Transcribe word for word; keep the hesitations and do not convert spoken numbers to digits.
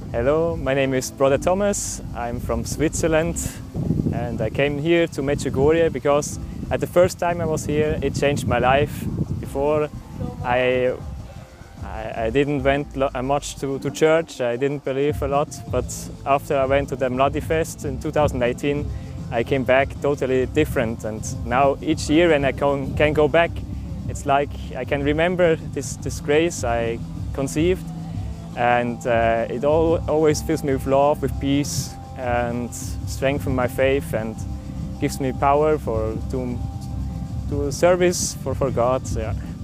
Hello, my name is Brother Thomas. I'm from Switzerland and I came here to Medjugorje because at the first time I was here it changed my life. Before I, I, I didn't went much to, to church, I didn't believe a lot, but after I went to the Mladi Fest in two thousand eighteen I came back totally different, and now each year when I can, can go back it's like I can remember this, this grace I conceived. And uh, it all, always fills me with love, with peace, and strengthens my faith, and gives me power for to, to service for, for God. So, yeah.